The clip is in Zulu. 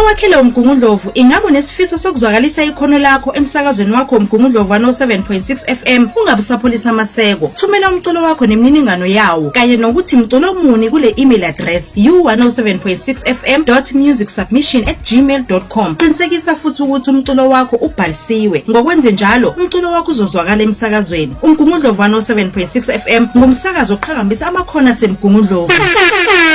wakhele uMgungundlovu ingabe unesifiso sokuzwakalisa ikhono lakho emsakazweni wakho uMgungundlovu 107.6 FM ungabusapholisa amaseko. Thumela umculo wakho nemininingano yawo kanye nokuthi mculo muni kule email address u107.6fm.musicsubmission@gmail.com. Qinisekisa futhi ukuthi umculo wakho ubhalisiwe. Ngokwenze njalo umculo wakho uzozwakala emsakazweni. uMgungundlovu 107.6 FM ngumsakazo oqhakambisa amakhono aseMgungundlovu.